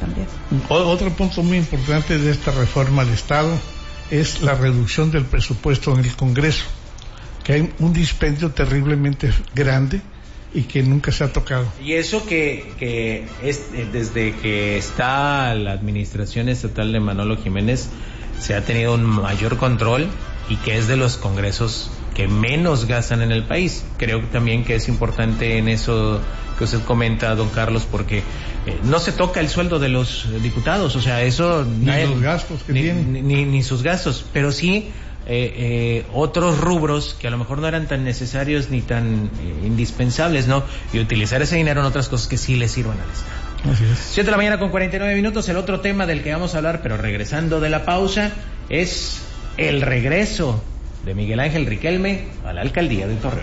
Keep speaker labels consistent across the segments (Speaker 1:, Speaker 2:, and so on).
Speaker 1: también.
Speaker 2: Otro punto muy importante de esta reforma al Estado es la reducción del presupuesto en el Congreso, que hay un dispendio terriblemente grande y que nunca se ha tocado.
Speaker 3: Y eso que es desde que está la administración estatal de Manolo Jiménez se ha tenido un mayor control y que es de los congresos que menos gastan en el país. Creo también que es importante en eso que usted comenta, don Carlos, porque no se toca el sueldo de los diputados, o sea, eso
Speaker 2: ni los gastos que tienen,
Speaker 3: ni sus gastos, pero sí otros rubros que a lo mejor no eran tan necesarios ni tan indispensables, ¿no? Y utilizar ese dinero en otras cosas que sí le sirvan al Estado.
Speaker 2: Así es.
Speaker 3: 7 de la mañana con 49 minutos. El otro tema del que vamos a hablar, pero regresando de la pausa, es el regreso de Miguel Ángel Riquelme a la alcaldía de Torreón.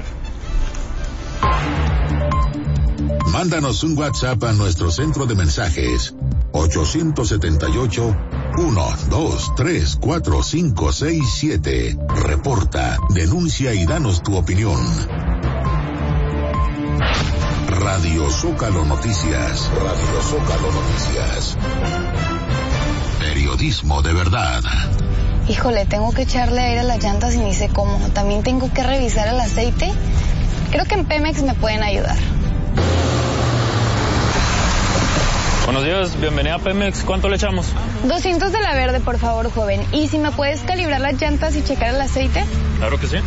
Speaker 4: Mándanos un WhatsApp a nuestro centro de mensajes 878-123-4567. Reporta, denuncia y danos tu opinión. Radio Zócalo Noticias. Radio Zócalo Noticias. Periodismo de verdad.
Speaker 5: Híjole, tengo que echarle aire a las llantas y ni sé cómo. También tengo que revisar el aceite. Creo que en Pemex me pueden ayudar.
Speaker 6: Buenos días, bienvenida a Pemex. ¿Cuánto le echamos?
Speaker 5: 200 de la verde, por favor, joven. ¿Y si me puedes calibrar las llantas y checar el aceite?
Speaker 6: Claro que sí.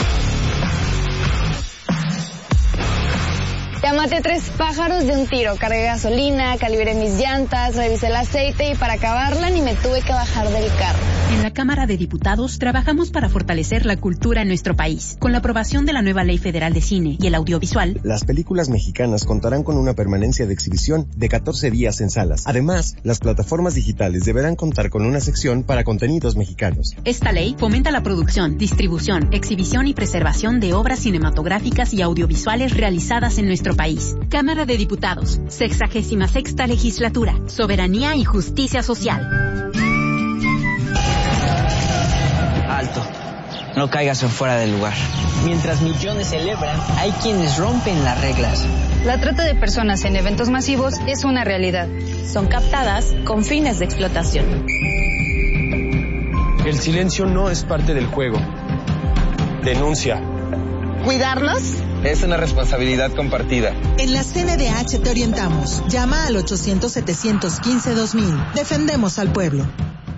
Speaker 5: Ya maté 3 pájaros de un tiro. Cargué gasolina, calibré mis llantas, revisé el aceite y para acabarla ni me tuve que bajar del carro.
Speaker 1: En la Cámara de Diputados trabajamos para fortalecer la cultura en nuestro país. Con la aprobación de la nueva Ley Federal de Cine y el Audiovisual,
Speaker 7: las películas mexicanas contarán con una permanencia de exhibición de 14 días en salas. Además, las plataformas digitales deberán contar con una sección para contenidos mexicanos.
Speaker 1: Esta ley fomenta la producción, distribución, exhibición y preservación de obras cinematográficas y audiovisuales realizadas en nuestro país. Cámara de Diputados, 66ª Legislatura, Soberanía y Justicia Social.
Speaker 8: Alto, no caigas en fuera del lugar. Mientras millones celebran, hay quienes rompen las reglas.
Speaker 9: La trata de personas en eventos masivos es una realidad.
Speaker 10: Son captadas con fines de explotación.
Speaker 11: El silencio no es parte del juego. Denuncia.
Speaker 12: ¿Cuidarnos?
Speaker 11: Es una responsabilidad compartida.
Speaker 12: En la CNDH te orientamos. Llama al 800-715-2000. Defendemos al pueblo.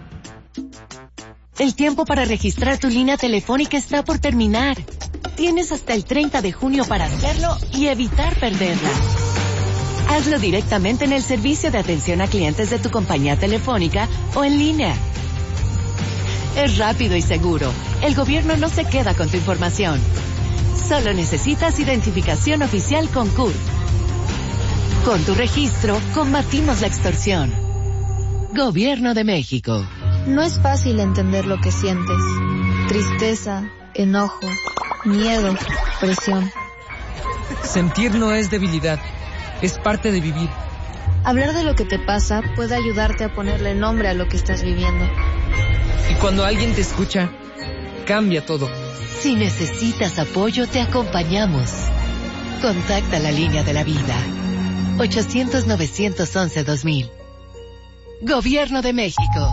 Speaker 13: El tiempo para registrar tu línea telefónica está por terminar. Tienes hasta el 30 de junio para hacerlo y evitar perderla. Hazlo directamente en el servicio de atención a clientes de tu compañía telefónica o en línea. Es rápido y seguro. El gobierno no se queda con tu información. Solo necesitas identificación oficial con CURP. Con tu registro, combatimos la extorsión. Gobierno de México.
Speaker 14: No es fácil entender lo que sientes. Tristeza, enojo, miedo, presión.
Speaker 15: Sentir no es debilidad, es parte de vivir.
Speaker 14: Hablar de lo que te pasa puede ayudarte a ponerle nombre a lo que estás viviendo.
Speaker 15: Y cuando alguien te escucha, cambia todo.
Speaker 13: Si necesitas apoyo, te acompañamos. Contacta la línea de la vida. 800-911-2000. Gobierno de México.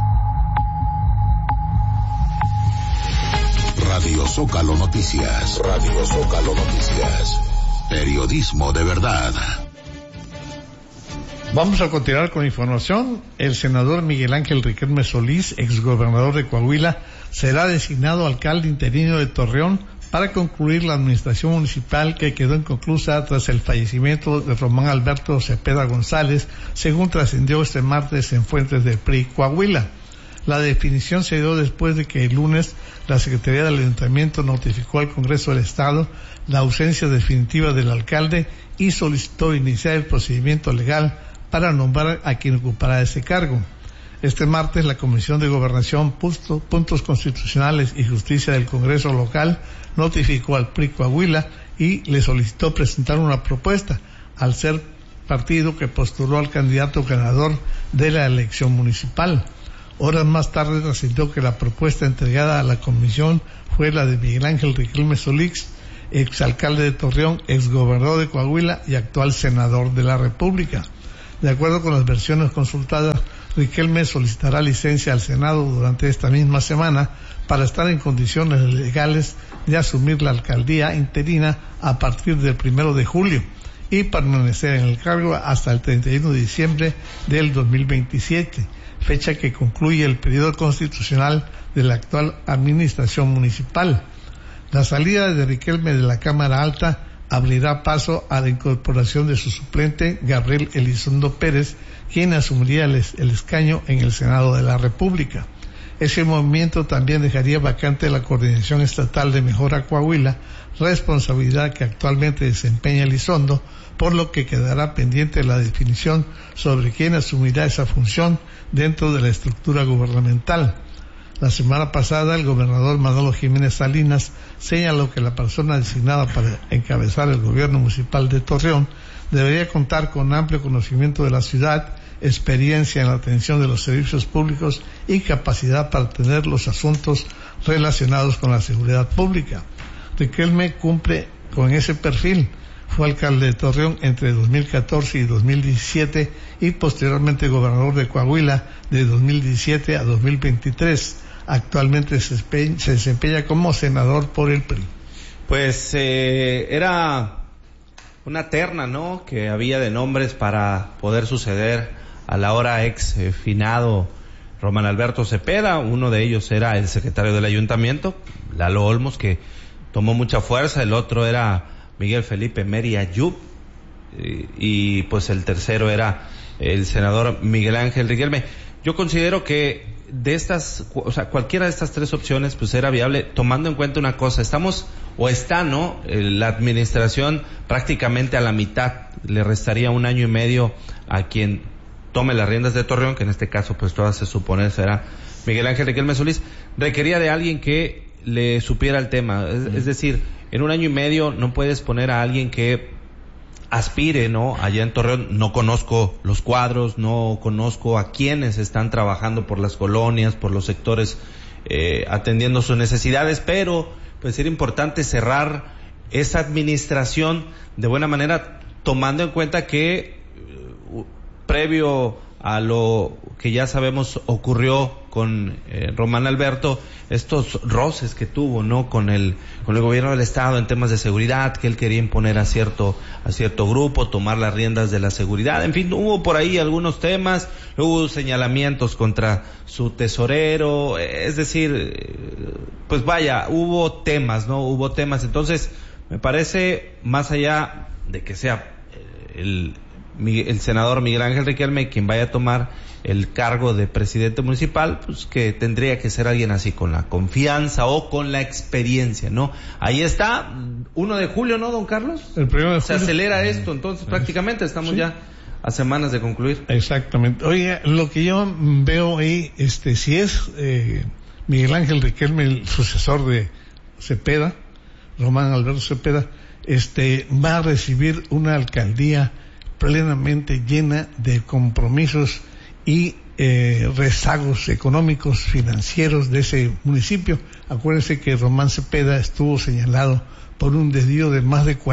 Speaker 4: Radio Zócalo Noticias. Radio Zócalo Noticias. Periodismo de verdad.
Speaker 2: Vamos a continuar con información. El senador Miguel Ángel Riquelme Solís, exgobernador de Coahuila, será designado alcalde interino de Torreón para concluir la administración municipal que quedó inconclusa tras el fallecimiento de Román Alberto Cepeda González, según trascendió este martes en fuentes del PRI Coahuila. La definición se dio después de que el lunes la Secretaría del Ayuntamiento notificó al Congreso del Estado la ausencia definitiva del alcalde y solicitó iniciar el procedimiento legal para nombrar a quien ocupará ese cargo. Este martes la Comisión de Gobernación, Puntos Constitucionales y Justicia del Congreso local notificó al PRI Coahuila y le solicitó presentar una propuesta, al ser partido que postuló al candidato ganador de la elección municipal. Horas más tarde trascendió que la propuesta entregada a la comisión fue la de Miguel Ángel Riquelme Solís, exalcalde de Torreón, exgobernador de Coahuila y actual senador de la República. De acuerdo con las versiones consultadas, Riquelme solicitará licencia al Senado durante esta misma semana para estar en condiciones legales de asumir la alcaldía interina a partir del 1 de julio y permanecer en el cargo hasta el 31 de diciembre del 2027, fecha que concluye el periodo constitucional de la actual administración municipal. La salida de Riquelme de la Cámara Alta abrirá paso a la incorporación de su suplente, Gabriel Elizondo Pérez, quien asumiría el escaño en el Senado de la República. Ese movimiento también dejaría vacante la Coordinación Estatal de Mejora Coahuila, responsabilidad que actualmente desempeña Elizondo, por lo que quedará pendiente la definición sobre quién asumirá esa función dentro de la estructura gubernamental. La semana pasada, el gobernador Manolo Jiménez Salinas señaló que la persona designada para encabezar el gobierno municipal de Torreón debería contar con amplio conocimiento de la ciudad, experiencia en la atención de los servicios públicos y capacidad para atender los asuntos relacionados con la seguridad pública. Riquelme cumple con ese perfil. Fue alcalde de Torreón entre 2014 y 2017 y posteriormente gobernador de Coahuila de 2017 a 2023. Actualmente se desempeña como senador por el PRI.
Speaker 16: Pues era una terna, ¿no?, que había de nombres para poder suceder al ahora ex finado Román Alberto Cepeda. Uno de ellos era el secretario del ayuntamiento, Lalo Olmos, que tomó mucha fuerza. El otro era Miguel Felipe Meri Ayub, y pues el tercero era el senador Miguel Ángel Riquelme. Yo considero que de estas, o sea, cualquiera de estas tres opciones pues era viable, tomando en cuenta una cosa: ¿no? La administración prácticamente a la mitad. Le restaría 1 año y medio a quien tome las riendas de Torreón, que en este caso pues todas se supone será Miguel Ángel Riquelme Solís. Requería de alguien que le supiera el tema, es decir, en 1 año y medio no puedes poner a alguien que aspire, ¿no? Allá en Torreón no conozco los cuadros, no conozco a quienes están trabajando por las colonias, por los sectores, atendiendo sus necesidades, pero pues era importante cerrar esa administración de buena manera, tomando en cuenta que previo a lo que ya sabemos ocurrió con Román Alberto, estos roces que tuvo, ¿no?, con el gobierno del estado en temas de seguridad, que él quería imponer a cierto grupo, tomar las riendas de la seguridad. En fin, hubo por ahí algunos temas, hubo señalamientos contra su tesorero, es decir, pues vaya, hubo temas. Entonces, me parece, más allá de que sea el senador Miguel Ángel Riquelme quien vaya a tomar el cargo de presidente municipal, pues que tendría que ser alguien así con la confianza o con la experiencia, ¿no? Ahí está, 1 de julio, ¿no, don Carlos?
Speaker 2: El 1 de julio.
Speaker 16: Se acelera esto, entonces prácticamente estamos ya a semanas de concluir.
Speaker 2: Exactamente. Oye, lo que yo veo ahí, si es Miguel Ángel Riquelme el sucesor de Cepeda, Román Alberto Cepeda, va a recibir una alcaldía plenamente llena de compromisos y rezagos económicos, financieros de ese municipio. Acuérdense que Román Cepeda estuvo señalado por un desvío de más de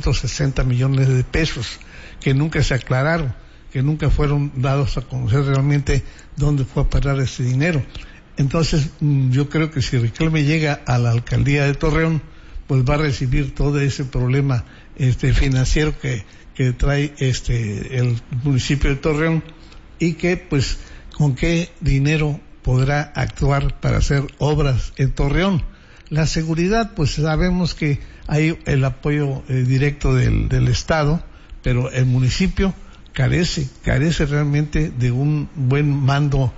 Speaker 2: 460 millones de pesos que nunca se aclararon, que nunca fueron dados a conocer realmente dónde fue a parar ese dinero. Entonces, yo creo que si Riquelme llega a la alcaldía de Torreón, pues va a recibir todo ese problema financiero que trae el municipio de Torreón, y que pues con qué dinero podrá actuar para hacer obras en Torreón. La seguridad, pues sabemos que hay el apoyo directo del Estado, pero el municipio carece realmente de un buen mando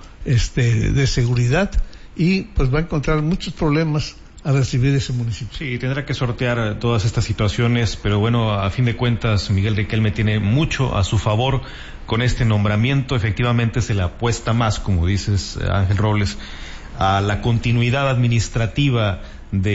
Speaker 2: de seguridad, y pues va a encontrar muchos problemas a recibir ese municipio.
Speaker 17: Sí, tendrá que sortear todas estas situaciones, pero bueno, a fin de cuentas Miguel Riquelme tiene mucho a su favor con este nombramiento. Efectivamente se le apuesta más, como dices, Ángel Robles, a la continuidad administrativa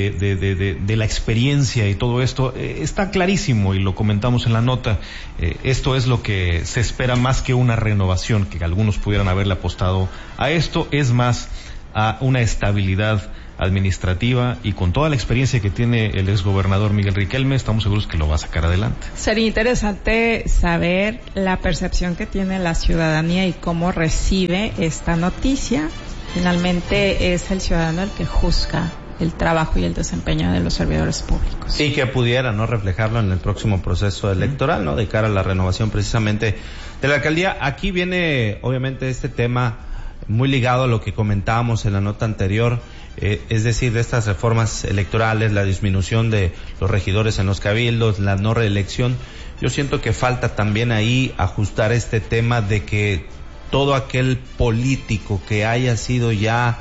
Speaker 17: de la experiencia y todo esto. Está clarísimo y lo comentamos en la nota, esto es lo que se espera más que una renovación, que algunos pudieran haberle apostado a esto, es más a una estabilidad administrativa, y con toda la experiencia que tiene el exgobernador Miguel Riquelme, estamos seguros que lo va a sacar adelante.
Speaker 18: Sería interesante saber la percepción que tiene la ciudadanía y cómo recibe esta noticia. Finalmente es el ciudadano el que juzga el trabajo y el desempeño de los servidores públicos.
Speaker 16: Y que pudiera, ¿no?, reflejarlo en el próximo proceso electoral, ¿no?, de cara a la renovación precisamente de la alcaldía. Aquí viene, obviamente, este tema muy ligado a lo que comentábamos en la nota anterior, es decir, de estas reformas electorales, la disminución de los regidores en los cabildos, la no reelección. Yo siento que falta también ahí ajustar este tema de que todo aquel político que haya sido ya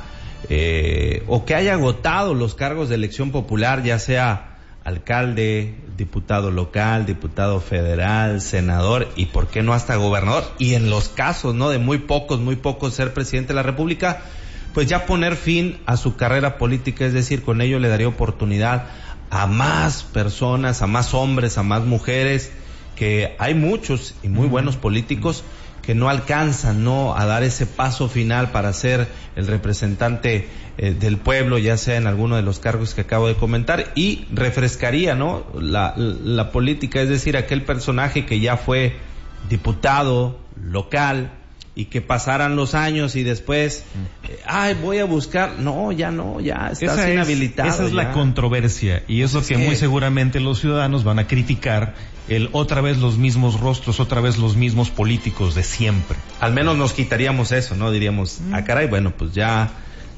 Speaker 16: o que haya agotado los cargos de elección popular, ya sea alcalde, diputado local, diputado federal, senador y por qué no hasta gobernador, y en los casos, ¿no?, de muy pocos ser presidente de la República, pues ya poner fin a su carrera política. Es decir, con ello le daría oportunidad a más personas, a más hombres, a más mujeres, que hay muchos y muy buenos políticos que no alcanzan, ¿no?, a dar ese paso final para ser el representante del pueblo, ya sea en alguno de los cargos que acabo de comentar, y refrescaría, ¿no?, la política. Es decir, aquel personaje que ya fue diputado local y que pasaran los años y después, voy a buscar, ya estás inhabilitado.
Speaker 17: Esa es la controversia, y es lo que muy seguramente los ciudadanos van a criticar, otra vez los mismos rostros, otra vez los mismos políticos de siempre.
Speaker 16: Al menos nos quitaríamos eso, ¿no? Diríamos, caray, bueno, pues ya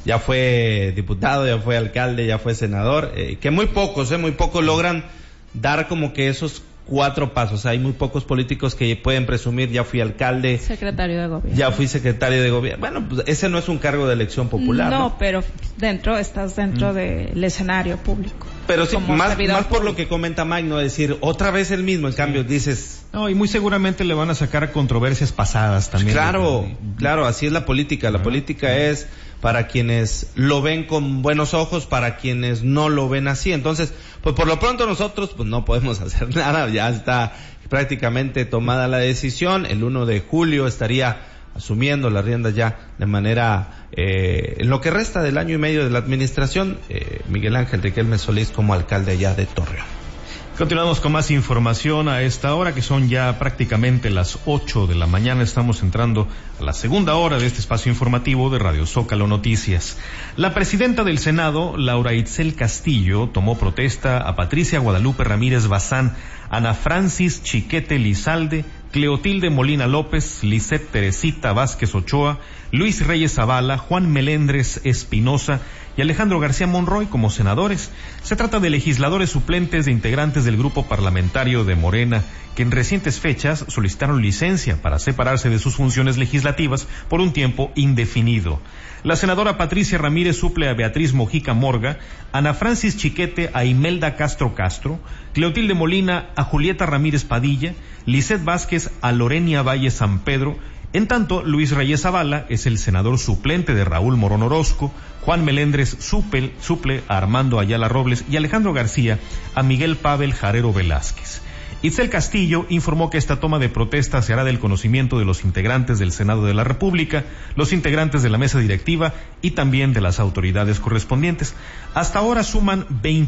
Speaker 16: fue diputado, ya fue alcalde, ya fue senador, que muy pocos logran dar como que esos 4 pasos. Hay muy pocos políticos que pueden presumir, ya fui alcalde,
Speaker 18: secretario de gobierno,
Speaker 16: ya fui secretario de gobierno. Bueno, pues ese no es un cargo de elección popular, ¿no?
Speaker 18: Pero estás dentro del escenario público.
Speaker 16: Pero sí, más por lo que comenta Mike, no decir otra vez el mismo, en cambio dices...
Speaker 17: No, y muy seguramente le van a sacar controversias pasadas también.
Speaker 16: Claro, así es la política. La política es para quienes lo ven con buenos ojos, para quienes no lo ven así. Entonces, pues por lo pronto nosotros pues no podemos hacer nada, ya está prácticamente tomada la decisión. El 1 de julio estaría asumiendo las riendas ya de manera, en lo que resta del año y medio de la administración, Miguel Ángel Riquelme Solís como alcalde ya de Torreón.
Speaker 17: Continuamos con más información a esta hora, que son ya prácticamente las 8 de la mañana. Estamos entrando a la segunda hora de este espacio informativo de Radio Zócalo Noticias. La presidenta del Senado, Laura Itzel Castillo, tomó protesta a Patricia Guadalupe Ramírez Bazán, Ana Francis Chiquete Lizalde, Cleotilde Molina López, Lisette Teresita Vázquez Ochoa, Luis Reyes Zavala, Juan Melendres Espinosa y Alejandro García Monroy como senadores. Se trata de legisladores suplentes de integrantes del grupo parlamentario de Morena, que en recientes fechas solicitaron licencia para separarse de sus funciones legislativas por un tiempo indefinido. La senadora Patricia Ramírez suple a Beatriz Mojica Morga, Ana Francis Chiquete a Imelda Castro Castro, Cleotilde Molina a Julieta Ramírez Padilla, Lisette Vázquez a Lorenia Valle San Pedro. En tanto, Luis Reyes Zavala es el senador suplente de Raúl Morón Orozco, Juan Melendres suple a Armando Ayala Robles y Alejandro García a Miguel Pavel Jarero Velázquez. Itzel Castillo informó que esta toma de protesta se hará del conocimiento de los integrantes del Senado de la República, los integrantes de la mesa directiva y también de las autoridades correspondientes. Hasta ahora suman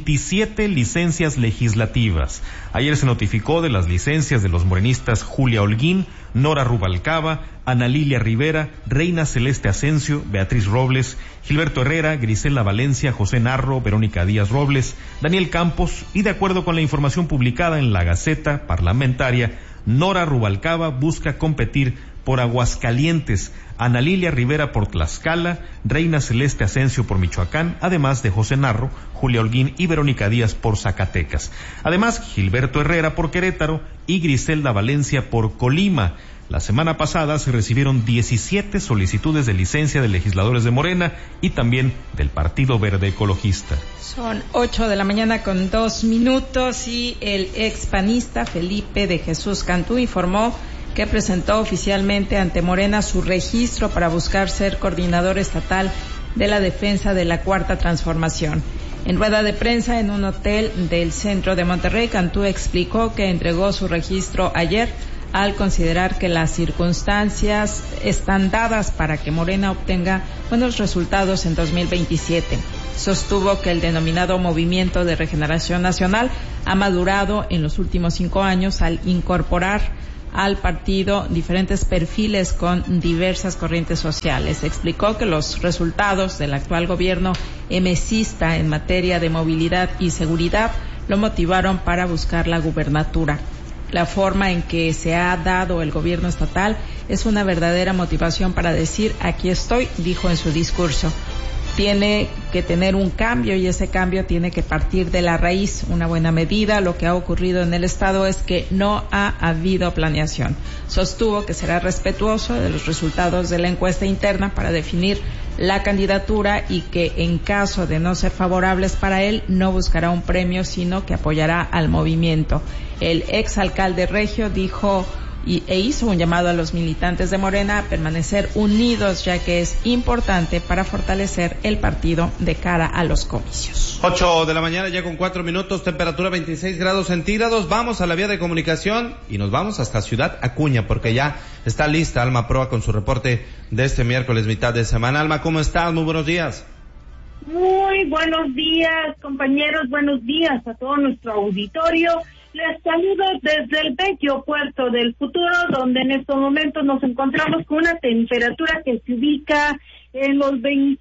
Speaker 17: 27 licencias legislativas. Ayer se notificó de las licencias de los morenistas Julia Holguín, Nora Rubalcaba, Ana Lilia Rivera, Reina Celeste Asensio, Beatriz Robles, Gilberto Herrera, Grisela Valencia, José Narro, Verónica Díaz Robles, Daniel Campos, y de acuerdo con la información publicada en la Gaceta Parlamentaria, Nora Rubalcaba busca competir por Aguascalientes, Ana Lilia Rivera por Tlaxcala, Reina Celeste Asensio por Michoacán, además de José Narro, Julia Holguín y Verónica Díaz por Zacatecas. Además, Gilberto Herrera por Querétaro y Griselda Valencia por Colima. La semana pasada se recibieron 17 solicitudes de licencia de legisladores de Morena y también del Partido Verde Ecologista.
Speaker 18: Son 8 de la mañana con 2 minutos y el expanista Felipe de Jesús Cantú informó que presentó oficialmente ante Morena su registro para buscar ser coordinador estatal de la defensa de la Cuarta Transformación. En rueda de prensa en un hotel del centro de Monterrey, Cantú explicó que entregó su registro ayer al considerar que las circunstancias están dadas para que Morena obtenga buenos resultados en 2027. Sostuvo que el denominado Movimiento de Regeneración Nacional ha madurado en los últimos 5 años al incorporar al partido diferentes perfiles con diversas corrientes sociales. Explicó que los resultados del actual gobierno emecista en materia de movilidad y seguridad lo motivaron para buscar la gubernatura. La forma en que se ha dado el gobierno estatal es una verdadera motivación para decir aquí estoy, dijo en su discurso. Tiene que tener un cambio y ese cambio tiene que partir de la raíz. Una buena medida, lo que ha ocurrido en el Estado es que no ha habido planeación. Sostuvo que será respetuoso de los resultados de la encuesta interna para definir la candidatura y que en caso de no ser favorables para él, no buscará un premio, sino que apoyará al movimiento. El exalcalde regio dijo e hizo un llamado a los militantes de Morena a permanecer unidos, ya que es importante para fortalecer el partido de cara a los comicios.
Speaker 16: 8 de la mañana ya con 4 minutos, temperatura 26 grados centígrados. Vamos a la vía de comunicación y nos vamos hasta Ciudad Acuña porque ya está lista Alma Proa con su reporte de este miércoles mitad de semana. Alma, ¿cómo estás? Muy buenos días.
Speaker 19: Muy buenos días, compañeros, buenos días a todo nuestro auditorio. Les saludo desde el bello puerto del Futuro, donde en estos momentos nos encontramos con una temperatura que se ubica en los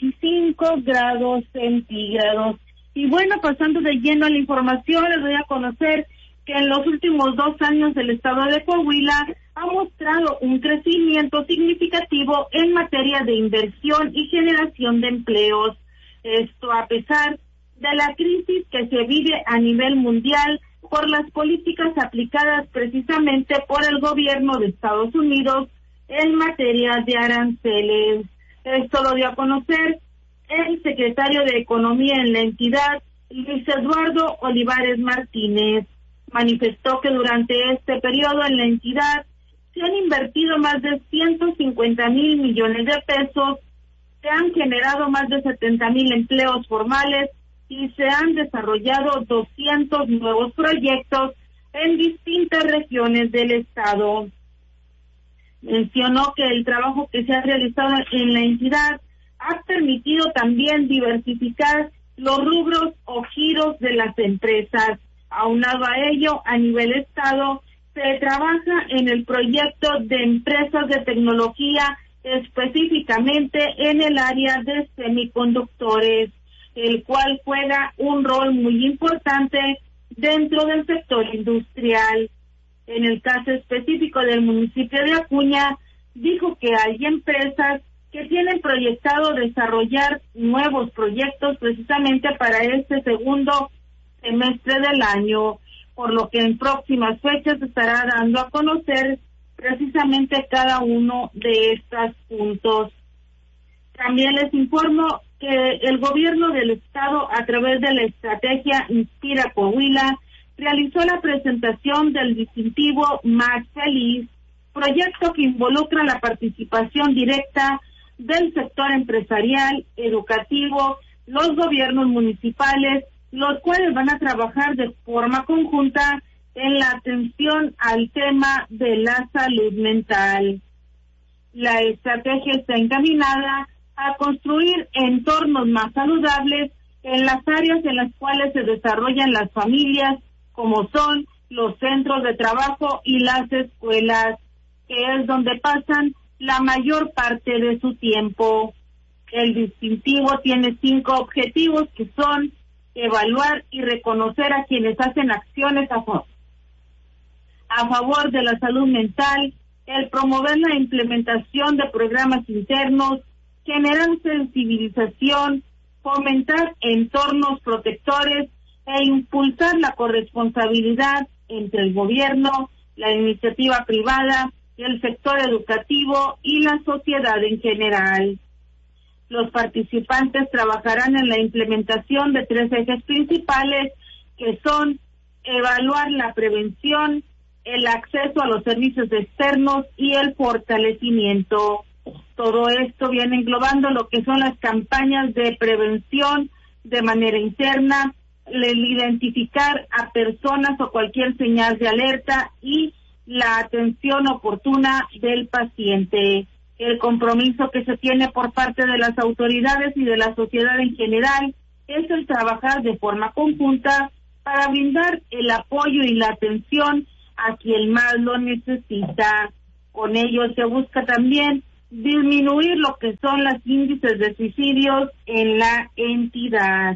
Speaker 19: 25 grados centígrados. Y bueno, pasando de lleno a la información, les voy a conocer que en los últimos 2 años el estado de Coahuila ha mostrado un crecimiento significativo en materia de inversión y generación de empleos. Esto a pesar de la crisis que se vive a nivel mundial por las políticas aplicadas precisamente por el gobierno de Estados Unidos en materia de aranceles. Esto lo dio a conocer el secretario de Economía en la entidad, Luis Eduardo Olivares Martínez. Manifestó que durante este periodo en la entidad se han invertido más de 150,000 millones de pesos, se han generado más de 70,000 empleos formales y se han desarrollado 200 nuevos proyectos en distintas regiones del estado. Mencionó que el trabajo que se ha realizado en la entidad ha permitido también diversificar los rubros o giros de las empresas. Aunado a ello, a nivel estado, se trabaja en el proyecto de empresas de tecnología, específicamente en el área de semiconductores, el cual juega un rol muy importante dentro del sector industrial. En el caso específico del municipio de Acuña, dijo que hay empresas que tienen proyectado desarrollar nuevos proyectos precisamente para este segundo semestre del año, por lo que en próximas fechas se estará dando a conocer precisamente cada uno de estos puntos. También les informo que el gobierno del estado, a través de la estrategia Inspira Coahuila, realizó la presentación del distintivo Más Feliz, proyecto que involucra la participación directa del sector empresarial, educativo, los gobiernos municipales, los cuales van a trabajar de forma conjunta en la atención al tema de la salud mental. La estrategia está encaminada a construir entornos más saludables en las áreas en las cuales se desarrollan las familias, como son los centros de trabajo y las escuelas, que es donde pasan la mayor parte de su tiempo. El distintivo tiene 5 objetivos que son evaluar y reconocer a quienes hacen acciones a favor de la salud mental, el promover la implementación de programas internos, generar sensibilización, fomentar entornos protectores e impulsar la corresponsabilidad entre el gobierno, la iniciativa privada, el sector educativo y la sociedad en general. Los participantes trabajarán en la implementación de 3 ejes principales, que son evaluar la prevención, el acceso a los servicios externos y el fortalecimiento. Todo esto viene englobando lo que son las campañas de prevención de manera interna, el identificar a personas o cualquier señal de alerta y la atención oportuna del paciente. El compromiso que se tiene por parte de las autoridades y de la sociedad en general es el trabajar de forma conjunta para brindar el apoyo y la atención a quien más lo necesita. Con ello se busca también disminuir lo que son los índices de suicidios en la entidad.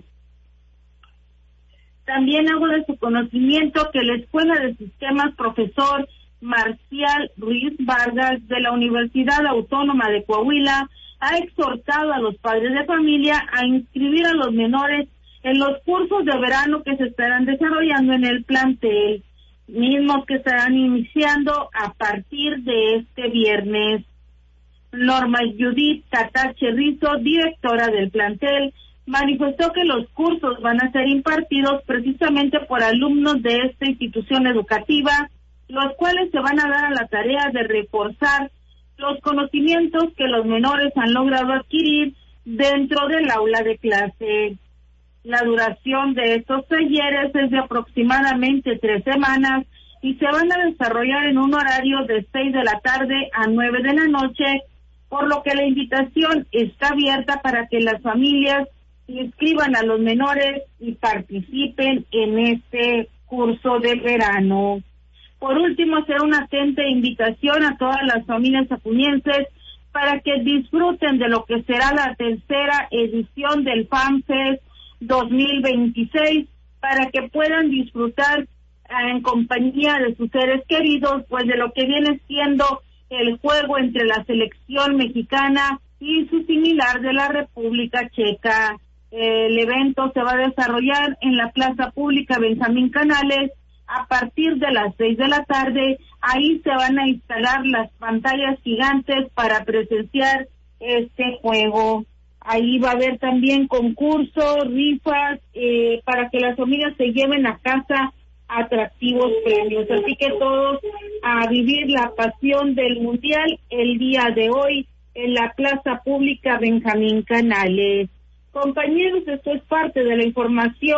Speaker 19: También hago de su conocimiento que la Escuela de Sistemas Profesor Marcial Ruiz Vargas de la Universidad Autónoma de Coahuila ha exhortado a los padres de familia a inscribir a los menores en los cursos de verano que se estarán desarrollando en el plantel, mismos que estarán iniciando a partir de este viernes. Norma Judith Catache Rizo, directora del plantel, manifestó que los cursos van a ser impartidos precisamente por alumnos de esta institución educativa, los cuales se van a dar a la tarea de reforzar los conocimientos que los menores han logrado adquirir dentro del aula de clase. La duración de estos talleres es de aproximadamente 3 semanas y se van a desarrollar en un horario de 6 de la tarde a 9 de la noche, por lo que la invitación está abierta para que las familias inscriban a los menores y participen en este curso de verano. Por último, hacer una atenta invitación a todas las familias acuñenses para que disfruten de lo que será la tercera edición del FanFest 2026, para que puedan disfrutar en compañía de sus seres queridos, pues de lo que viene siendo el juego entre la selección mexicana y su similar de la República Checa. El evento se va a desarrollar en la Plaza Pública Benjamín Canales a partir de las 6 de la tarde. Ahí se van a instalar las pantallas gigantes para presenciar este juego. Ahí va a haber también concursos, rifas, para que las familias se lleven a casa atractivos premios. Así que todos a vivir la pasión del Mundial el día de hoy en la Plaza Pública Benjamín Canales. Compañeros, esto es parte de la información